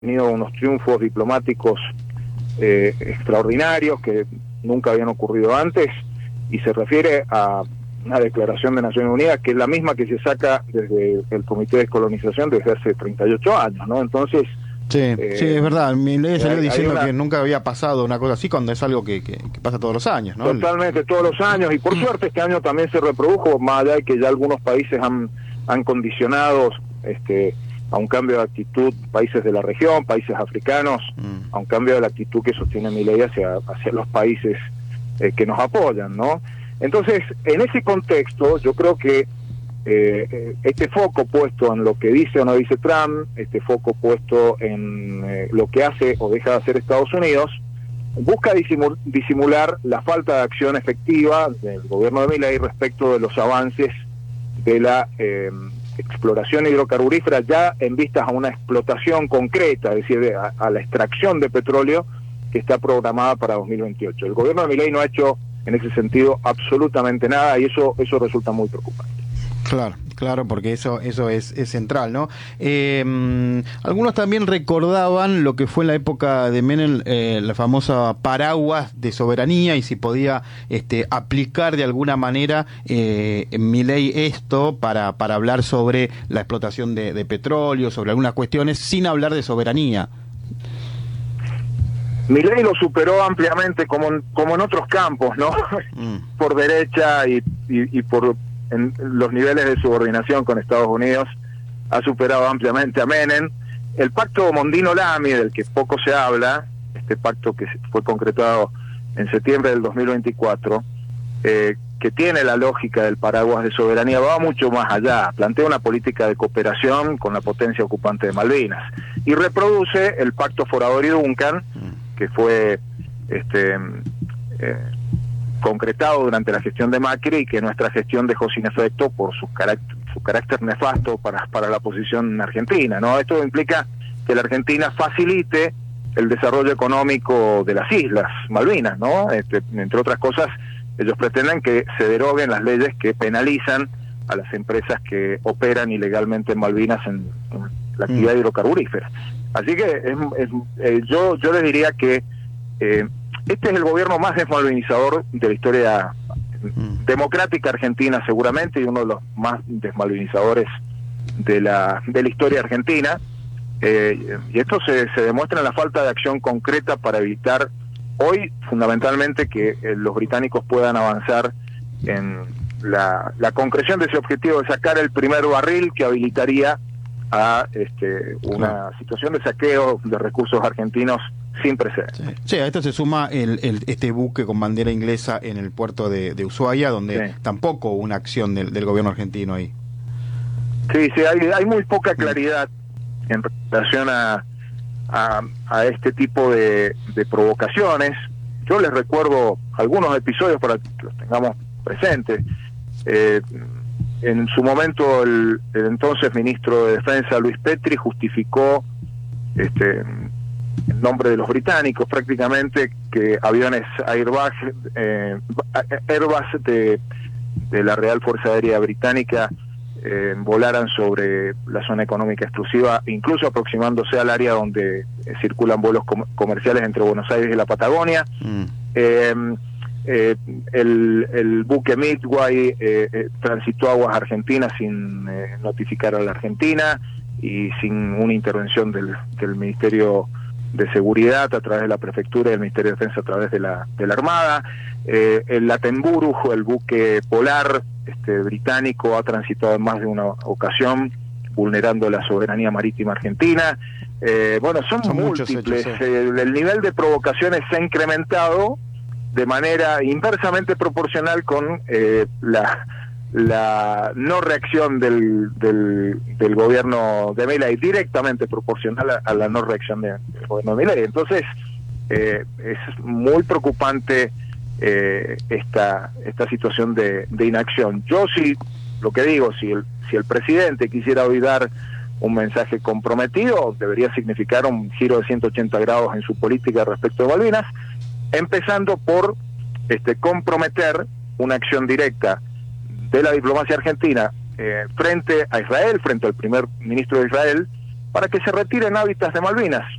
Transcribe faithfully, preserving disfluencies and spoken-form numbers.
tenido unos triunfos diplomáticos eh, extraordinarios que nunca habían ocurrido antes, y se refiere a una declaración de Naciones Unidas que es la misma que se saca desde el Comité de Descolonización desde hace treinta y ocho años, ¿no? Entonces... Sí, eh, sí, es verdad. Milei salió hay, diciendo hay una... que nunca había pasado una cosa así cuando es algo que, que, que pasa todos los años, ¿no? Totalmente, todos los años, y por suerte este año también se reprodujo, más allá de que ya algunos países han, han condicionado este, a un cambio de actitud, países de la región, países africanos, mm. a un cambio de la actitud que sostiene Milei hacia, hacia los países eh, que nos apoyan, ¿no? Entonces, en ese contexto, yo creo que Eh, este foco puesto en lo que dice o no dice Trump, este foco puesto en eh, lo que hace o deja de hacer Estados Unidos, busca disimul disimular la falta de acción efectiva del gobierno de Milei respecto de los avances de la eh, exploración hidrocarburífera, ya en vistas a una explotación concreta, es decir, de, a, a la extracción de petróleo que está programada para dos mil veintiocho. El gobierno de Milei no ha hecho en ese sentido absolutamente nada, y eso, eso resulta muy preocupante. Claro, claro, porque eso eso es, es central, ¿no? Eh, algunos también recordaban lo que fue en la época de Menem, eh, la famosa paraguas de soberanía, y si podía este, aplicar de alguna manera eh, en Milei esto para, para hablar sobre la explotación de, de petróleo, sobre algunas cuestiones, sin hablar de soberanía. Milei lo superó ampliamente, como en, como en otros campos, ¿no? Mm. Por derecha y, y, y por... en los niveles de subordinación con Estados Unidos, ha superado ampliamente a Menem. El pacto Mondino-Lamy, del que poco se habla, este pacto que fue concretado en septiembre del dos mil veinticuatro, eh, que tiene la lógica del paraguas de soberanía, va mucho más allá, plantea una política de cooperación con la potencia ocupante de Malvinas, y reproduce el pacto Forador y Duncan, que fue... este eh, concretado durante la gestión de Macri, y que nuestra gestión dejó sin efecto por su carácter, su carácter nefasto para, para la posición argentina, ¿no? Esto implica que la Argentina facilite el desarrollo económico de las islas Malvinas, ¿no? Este, entre otras cosas, ellos pretenden que se deroguen las leyes que penalizan a las empresas que operan ilegalmente en Malvinas en, en la actividad mm. hidrocarburífera. Así que es, es, eh, yo, yo les diría que eh, este es el gobierno más desmalvinizador de la historia mm. democrática argentina, seguramente, y uno de los más desmalvinizadores de la de la historia argentina. Eh, y esto se, se demuestra en la falta de acción concreta para evitar hoy, fundamentalmente, que eh, los británicos puedan avanzar en la, la concreción de ese objetivo de sacar el primer barril que habilitaría a este, una claro. situación de saqueo de recursos argentinos sin precedentes. Sí. sí, a esto se suma el, el, este buque con bandera inglesa en el puerto de, de Ushuaia, donde sí. tampoco hubo una acción del, del gobierno argentino ahí. Sí, sí, hay, hay muy poca claridad en relación a, a, a este tipo de, de provocaciones. Yo les recuerdo algunos episodios para que los tengamos presentes. Eh, en su momento el, el entonces ministro de Defensa, Luis Petri, justificó este en nombre de los británicos prácticamente que aviones Airbus, eh, Airbus de, de la Real Fuerza Aérea Británica eh, volaran sobre la zona económica exclusiva, incluso aproximándose al área donde eh, circulan vuelos com comerciales entre Buenos Aires y la Patagonia. Mm. Eh, eh, el, el buque Midway eh, eh, transitó aguas argentinas sin eh, notificar a la Argentina y sin una intervención del, del Ministerio de Seguridad a través de la Prefectura y del Ministerio de Defensa a través de la, de la Armada. Eh, el Latenburg, el buque polar este, británico, ha transitado en más de una ocasión vulnerando la soberanía marítima argentina. Eh, bueno, son, son múltiples. Hechos, sí. el, el nivel de provocaciones se ha incrementado de manera inversamente proporcional con eh, la... la no reacción del, del, del gobierno de Milei, directamente proporcional a, a la no reacción de, del gobierno de Milei. Entonces, eh, es muy preocupante eh, esta esta situación de, de inacción. Yo sí, lo que digo, si el, si el presidente quisiera hoy dar un mensaje comprometido, debería significar un giro de ciento ochenta grados en su política respecto de Malvinas, empezando por este comprometer una acción directa de la diplomacia argentina eh, frente a Israel, frente al primer ministro de Israel, para que se retiren hábitats de Malvinas.